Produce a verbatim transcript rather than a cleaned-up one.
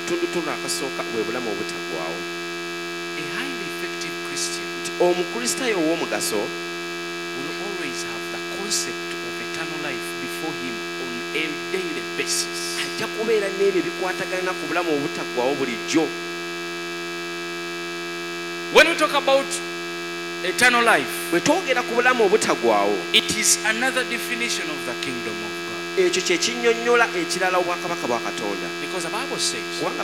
akatundutundu akasooka bwe bulamu obutagwawo. A highly effective Christian Omukristaayo ow'omugaso will always have the concept of eternal life before him on a daily basis. ajja kubeera n'ebyo bikwatagana ku bulamu obutagwawo bulijjo. When we talk about eternal life, bwe twogera ku bulamu obutagwawo, it is another definition of the kingdom of God. ekyo kye kinnyonnyola ekirala obwakabaka bwa Katonda. Because the Bible says, Kubanga